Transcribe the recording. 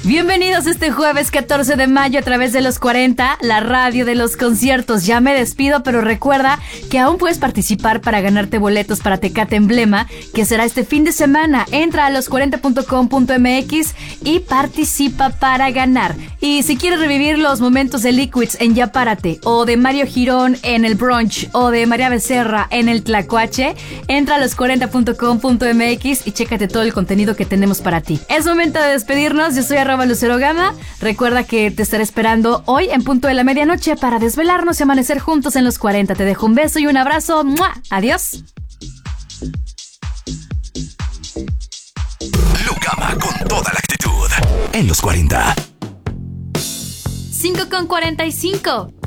Bienvenidos este jueves 14 de mayo a través de Los 40, la radio de los conciertos. Ya me despido, pero recuerda que aún puedes participar para ganarte boletos para Tecate Emblema, que será este fin de semana. Entra a los40.com.mx y participa para ganar. Y si quieres revivir los momentos de Liquids en Ya Párate, o de Mario Girón en el Brunch, o de María Becerra en el Tlacuache, entra a los40.com.mx y chécate todo el contenido que tenemos para ti. Es momento de despedirnos. Yo soy @Lucero Gama. Recuerda que te estaré esperando hoy en punto de la medianoche para desvelarnos y amanecer juntos en Los 40. Te dejo un beso y un abrazo. ¡Mua! Adiós. Lu Gama con toda la actitud en Los 40. 5:45.